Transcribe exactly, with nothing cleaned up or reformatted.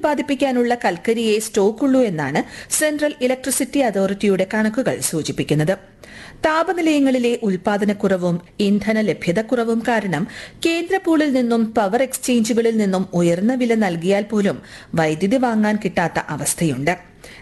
ഉൽപ്പാദിപ്പിക്കാനുള്ള കൽക്കരിയെ സ്റ്റോക്കുള്ളൂ എന്നാണ് central electricity അതോറിറ്റിയുടെ കണക്കുകൾ സൂചിപ്പിക്കുന്നത്. താപനിലയങ്ങളിലെ ഉൽപാദനക്കുറവും ഇന്ധന ലഭ്യതക്കുറവും കാരണം കേന്ദ്ര പൂളിൽ നിന്നും പവർ എക്സ്ചേഞ്ചുകളിൽ നിന്നും ഉയർന്ന വില നൽകിയാൽ പോലും വൈദ്യുതി വാങ്ങാൻ കിട്ടാത്ത അവസ്ഥയുണ്ട്.